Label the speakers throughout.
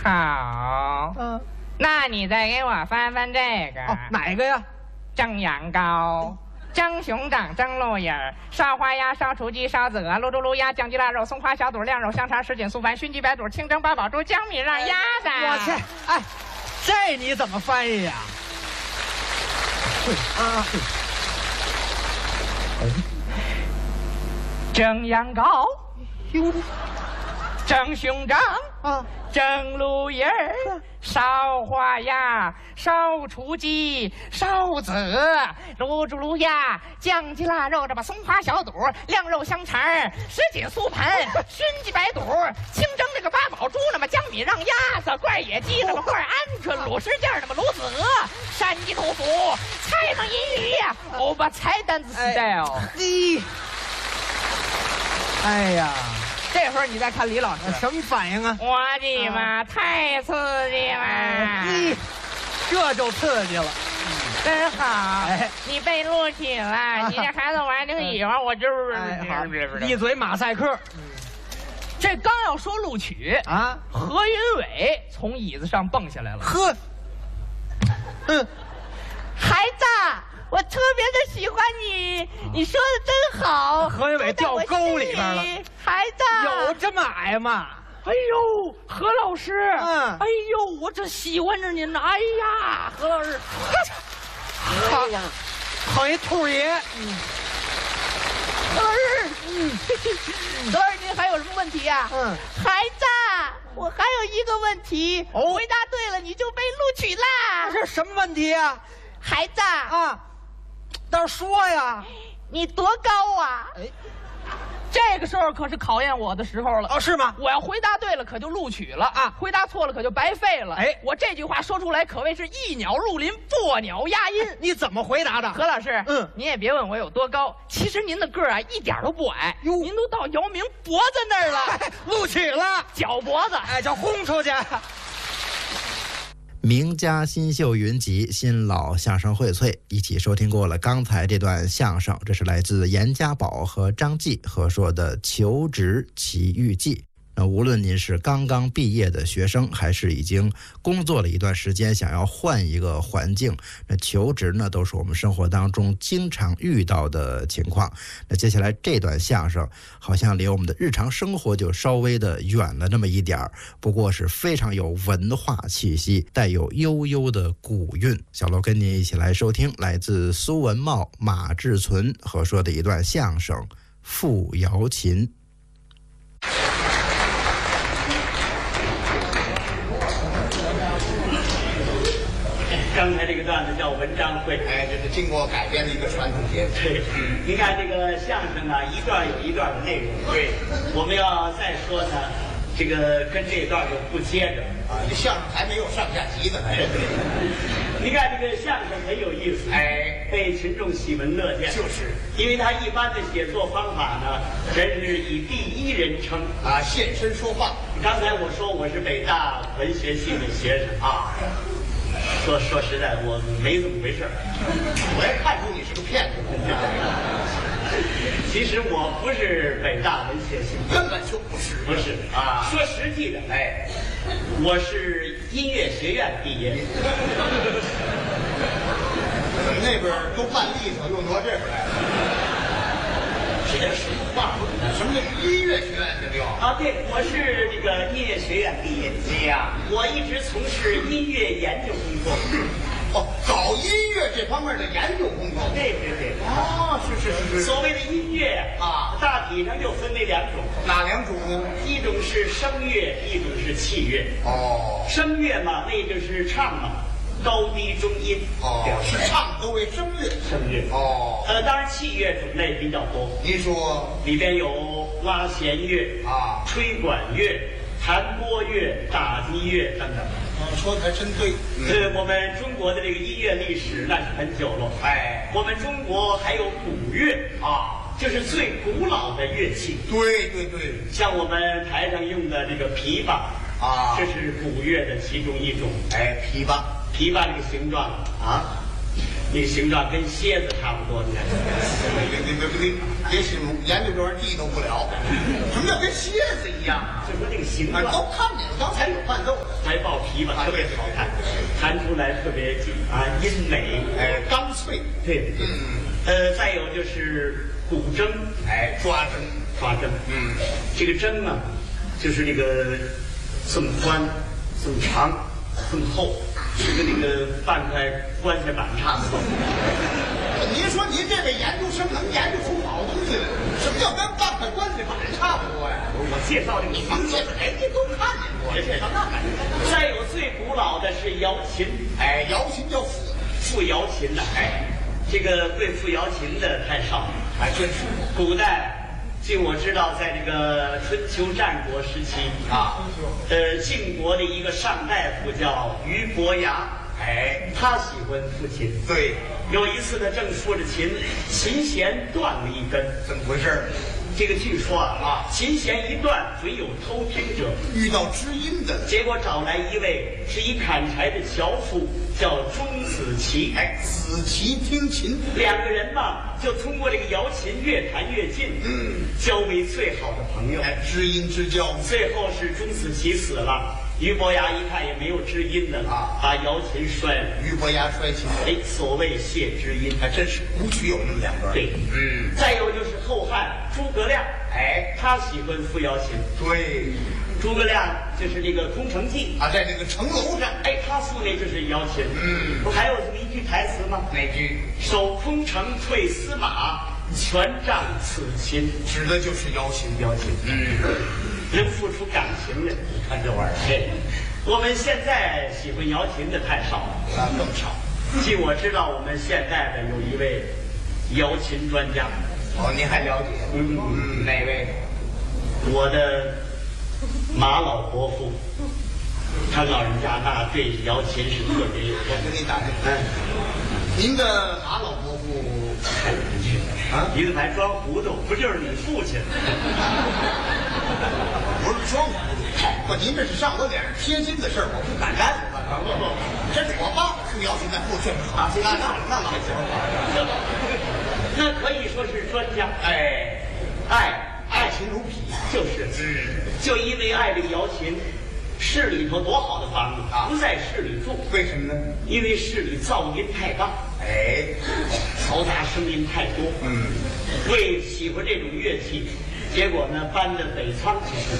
Speaker 1: 好，那你再给我翻翻这个。
Speaker 2: 哦，哪个呀？
Speaker 1: 蒸羊羔、蒸熊掌、蒸鹿眼儿、烧花鸭、烧雏鸡、烧子鹅、卤猪、卤鸭、酱鸡腊肉、松花小肚、晾肉香肠、什锦素饭、熏鸡白肚、清蒸八宝猪、江米让鸭子。
Speaker 2: 我去，哎，这你怎么翻译呀？
Speaker 1: 蒸羊羔，蒸熊掌，蒸鹿眼儿，烧花鸭，烧雏鸡，烧子鹅，卤猪卤鸭，酱鸡腊肉，这把松花小肚，晾肉香肠，什锦素盘，熏鸡白肚，清蒸这个八宝猪，那么江米让鸭子，罐野鸡，那么罐鹌鹑，卤什件，那么卤子鹅，山鸡豆腐，菜嘛银鱼呀，我把菜单子 style。
Speaker 2: 哎呀，
Speaker 1: 这会儿你再看李老师
Speaker 2: 什么反应啊？
Speaker 1: 我的妈，太刺激了！
Speaker 2: 这就刺激了，
Speaker 1: 真好！
Speaker 2: 哎，
Speaker 1: 你被录取了，你这孩子玩挺喜欢，我就是
Speaker 2: 好，一嘴马赛克。
Speaker 1: 这刚要说录取啊，何云伟从椅子上蹦下来了。
Speaker 2: 呵，
Speaker 1: 孩子，我特别的喜欢你，你说的真好。
Speaker 2: 何云伟掉沟里边了。
Speaker 1: 孩子，
Speaker 2: 有这么矮吗？
Speaker 1: 哎呦，何老师，哎呦，我这喜欢着您呢。哎呀，何老师，
Speaker 2: 哎呀，好一兔爷。
Speaker 1: 何老师，何老师，您还有什么问题呀？孩子，我还有一个问题，回答对了你就被录取啦。
Speaker 2: 这是什么问题呀？
Speaker 1: 孩子
Speaker 2: 啊，倒是说呀，
Speaker 1: 你多高啊？这个时候可是考验我的时候了。
Speaker 2: 哦，是吗？
Speaker 1: 我要回答对了，可就录取了啊；回答错了，可就白费了。
Speaker 2: 哎，
Speaker 1: 我这句话说出来，可谓是一鸟入林，破鸟压音。
Speaker 2: 你怎么回答的？
Speaker 1: 何老师，您也别问我有多高，其实您的个儿啊一点都不矮，您都到姚明脖子那儿了。
Speaker 2: 录取了，
Speaker 1: 脚脖子，
Speaker 2: 哎，叫轰出去。
Speaker 3: 名家新秀云集，新老相声荟萃，一起收听过了刚才这段相声，这是来自严家宝和张继合说的《求职奇遇记》。那无论您是刚刚毕业的学生，还是已经工作了一段时间，想要换一个环境，那求职呢，都是我们生活当中经常遇到的情况。那接下来这段相声，好像离我们的日常生活就稍微的远了那么一点儿，不过是非常有文化气息，带有悠悠的古韵。小楼跟您一起来收听来自苏文茂、马志存合说的一段相声《傅瑶琴》。
Speaker 4: 刚才这个段子叫文章会，
Speaker 5: 哎，这是经过改编的一个传统节目。
Speaker 4: 对，您看这个相声啊，一段有一段的内容。对，我们要再说呢，这个跟这段就不接着
Speaker 5: 啊，这相声还没有上下集呢。哎，
Speaker 4: 你看这个相声很有意思，
Speaker 5: 哎，
Speaker 4: 被群众喜闻乐见。
Speaker 5: 就是，
Speaker 4: 因为他一般的写作方法呢，真是以第一人称
Speaker 5: 啊现身说话。
Speaker 4: 刚才我说我是北大文学系的学生啊。说实在，我没这么回事儿。
Speaker 5: 我也看出你是个骗子。
Speaker 4: 其实我不是北大文学系，
Speaker 5: 根本就不是。
Speaker 4: 不是啊。说实际的，哎，我是音乐学院毕业。
Speaker 5: 怎么那边都办利索，又挪这边来了？说点实话，什么叫音乐学院的料？
Speaker 4: 啊，对，我是这个音乐学院毕业。对呀，我一直从事音乐研究工作。
Speaker 5: 哦，搞音乐这方面的研究工作。
Speaker 4: 对。
Speaker 5: 哦，是。
Speaker 4: 所谓的音乐啊，大体上就分为两种。
Speaker 5: 哪两种呢？
Speaker 4: 一种是声乐，一种是器乐。
Speaker 5: 哦，
Speaker 4: 声乐嘛，那就是唱嘛。高低中音
Speaker 5: 是唱都为声乐。
Speaker 4: 声乐当然器乐种类比较多。
Speaker 5: 您说
Speaker 4: 里边有拉弦乐啊、吹管乐、弹拨乐、打击乐等等。
Speaker 5: 说的还真对。
Speaker 4: 我们中国的这个音乐历史那是很久了。哎，我们中国还有古乐啊，就是最古老的乐器。
Speaker 5: 对，
Speaker 4: 像我们台上用的这个琵琶啊，这是古乐的其中一种。
Speaker 5: 哎，琵琶
Speaker 4: 这个形状啊， 那个形状跟蝎子差不多，你看。
Speaker 5: 别形容，研究这玩意儿地道不了。什么叫跟蝎子一样啊？
Speaker 4: 就说这个形状，
Speaker 5: 都看见了，刚才有伴奏的，
Speaker 4: 还爆皮吧，特别好看，弹出来特别音美，
Speaker 5: 刚脆。
Speaker 4: 对，再有就是古筝，抓筝，这个筝呢，就是这个这么宽、这么长、这么厚，就跟那个半块棺材板差不多。
Speaker 5: 您说您这位研究生能研究出好东西来？什么叫跟半块棺材板差不多呀？
Speaker 4: 我介绍这个名字，
Speaker 5: 人家都看见过。
Speaker 4: 再有最古老的是瑶琴，
Speaker 5: 瑶琴叫
Speaker 4: 复瑶琴的，这个会复瑶琴的太少了，
Speaker 5: 还真是。
Speaker 4: 古代，据我知道，在这个春秋战国时期晋国的一个上大夫叫俞伯牙，他喜欢复琴。
Speaker 5: 对，
Speaker 4: 有一次他正复着琴，琴弦断了一根，
Speaker 5: 怎么回事？
Speaker 4: 这个据说琴弦一断，准有偷听者。
Speaker 5: 遇到知音的，
Speaker 4: 结果找来一位是一砍柴的樵夫，叫钟子期。
Speaker 5: 子期听琴，
Speaker 4: 两个人嘛，就通过这个瑶琴越弹越近，交为最好的朋友，
Speaker 5: 知音之交。
Speaker 4: 最后是钟子期死了，俞伯牙一看也没有知音的了，把瑶琴摔了。
Speaker 5: 俞伯牙摔琴，
Speaker 4: 所谓谢知音，
Speaker 5: 还真是古曲有那么两段。
Speaker 4: 对，再有就是后汉诸葛亮，他喜欢复瑶琴。
Speaker 5: 对，
Speaker 4: 诸葛亮就是那个《空城计》
Speaker 5: 在那个城楼上，
Speaker 4: 他复那就是瑶琴。不还有这么一句台词吗？
Speaker 5: 哪句？
Speaker 4: 守空城退司马，全仗此琴。
Speaker 5: 指的就是瑶琴。
Speaker 4: 能付出感情的，你看这玩意儿。我们现在喜欢瑶琴的太少了，
Speaker 5: 更少。
Speaker 4: 据我知道，我们现在的有一位瑶琴专家。
Speaker 5: 您还了解？哪位？
Speaker 4: 我的马老伯父，他老人家那对瑶琴是特别有。
Speaker 5: 我跟你打听，您的马老伯父
Speaker 4: 太年轻了你怎么还装糊涂？不就是你父亲？
Speaker 5: 不是装糊涂，不，您这是上我脸上贴金的事儿，我不敢干。这是我爸父瑶琴在父确实好，那老行，
Speaker 4: 那可以说是专家。爱
Speaker 5: 琴如匹，
Speaker 4: 就因为爱这个瑶琴。市里头多好的房子不在市里住，
Speaker 5: 为什么呢？
Speaker 4: 因为市里噪音太大，嘈杂声音太多。为喜欢这种乐器，结果呢搬到北仓去住。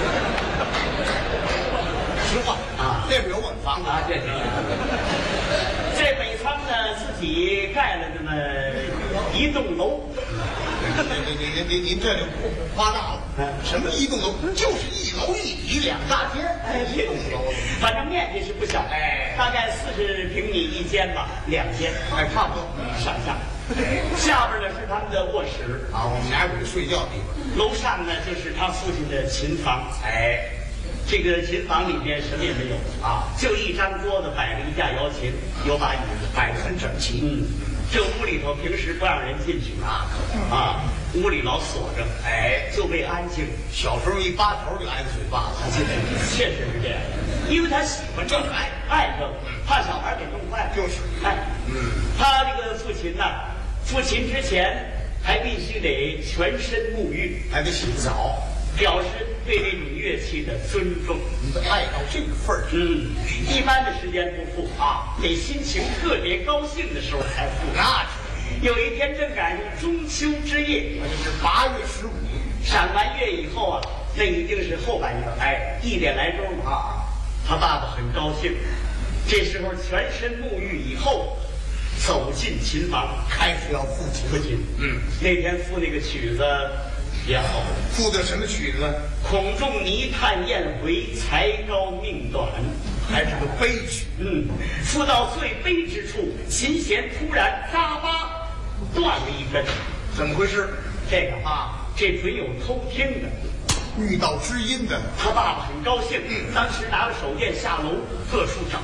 Speaker 5: 实话那边有我们房子
Speaker 4: 对。在北仓呢，自己盖了那么一栋楼。
Speaker 5: 您这就夸大了。什么一栋楼？就是一楼一底2大间，一栋楼。
Speaker 4: 反正面积是不小，大概40平米一间吧，2间，
Speaker 5: 差不多
Speaker 4: 上下。下边呢是他们的卧室
Speaker 5: 我们俩有睡觉的地方。
Speaker 4: 楼上呢就是他父亲的琴房。这个琴房里边什么也没有就一张桌子摆着一架瑶琴，有把椅子摆得很整齐。这屋里头平时不让人进去屋里老锁着，就为安静。
Speaker 5: 小时候一扒头就挨个嘴巴子，
Speaker 4: 确实是这样，因为他喜欢这个，爱这个，怕小孩给弄坏了。
Speaker 5: 就是，
Speaker 4: 他这个父亲呢，父亲之前还必须得全身沐浴，
Speaker 5: 还得洗澡，
Speaker 4: 表示对这种乐器的尊重。
Speaker 5: 你得爱到这个份儿上。
Speaker 4: 一般的时间不复得心情特别高兴的时候才复。
Speaker 5: 那
Speaker 4: 有一天正赶上中秋之夜，
Speaker 5: 就是8月15。
Speaker 4: 赏完月以后那一定是后半夜，1点来钟他爸爸很高兴。这时候全身沐浴以后，走进琴房，
Speaker 5: 开始要复琴。
Speaker 4: 那天复那个曲子也好，
Speaker 5: 复的什么曲子？
Speaker 4: 孔仲尼叹燕回，才高命短，
Speaker 5: 还是个悲曲。
Speaker 4: 复到最悲之处，琴弦突然嘎巴断了一根。
Speaker 5: 怎么回事？
Speaker 4: 这个这准有偷听的，
Speaker 5: 遇到知音的。
Speaker 4: 他爸爸很高兴，当时拿着手电下楼各处找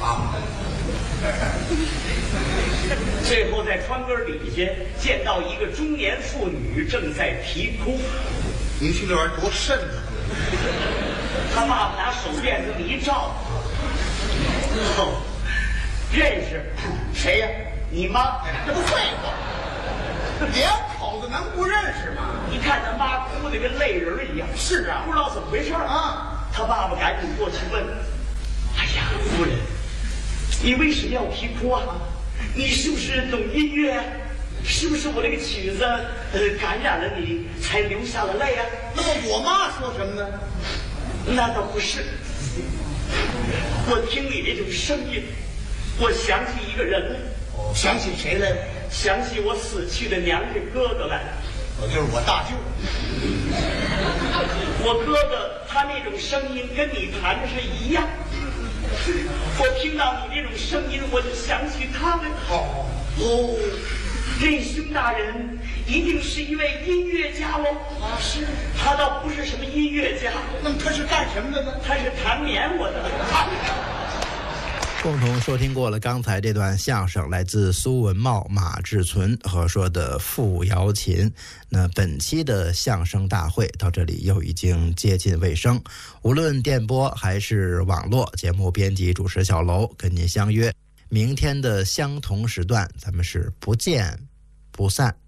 Speaker 4: 最后在窗根底下见到一个中年妇女正在啼哭。
Speaker 5: 您听这玩意儿多瘆得慌。
Speaker 4: 他爸爸拿手电这么一照，认识谁呀？ 你妈，
Speaker 5: 这不废话，两口子能不认识吗？
Speaker 4: 你看他妈哭得跟泪人一样。
Speaker 5: 是啊，
Speaker 4: 不知道怎么回事
Speaker 5: 啊。
Speaker 4: 他爸爸赶紧过去问：“哎呀，夫人，你为什么要啼哭啊？你是不是懂音乐？是不是我这个曲子感染了你，才流下了泪啊？”
Speaker 5: 那么我妈说什么呢？
Speaker 4: 那倒不是，我听你这种声音，我想起一个人来。
Speaker 5: 想起谁来了？
Speaker 4: 想起我死去的娘家哥哥来了。
Speaker 5: 就是我大舅。
Speaker 4: 我哥哥他那种声音跟你弹的是一样。我听到你这种声音，我就想起他们。哦，仁兄大人一定是一位音乐家喽？
Speaker 5: 啊，是。
Speaker 4: 他倒不是什么音乐家。
Speaker 5: 那么他是干什么的呢？
Speaker 4: 他是弹棉花的。
Speaker 3: 共同收听过了刚才这段相声，来自苏文茂、马志存和说的傅瑶琴。那本期的相声大会到这里又已经接近尾声，无论电波还是网络，节目编辑主持小楼跟您相约明天的相同时段，咱们是不见不散。